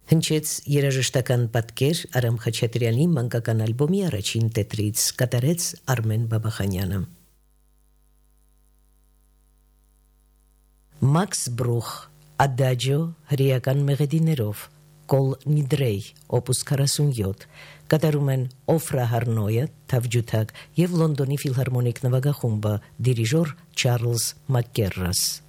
Հնչեց երաժշտական պատկեր Արամ Խաչատրյանի մանկական ալբոմի առաջին տետրից, կատարեց Արմեն Բաբախանյանը։ Մաքս Բրուխ, Adagio հրեական մեղեդիներով, Կոլ Նիդրեյ, Opus 47, կատարում են Օֆրա Հարնոյը, թավջութակ և Լոնդոնի ֆիլհարմոնիկ նվագախումբը, դիրիժոր Չարլզ Մակկերրաս։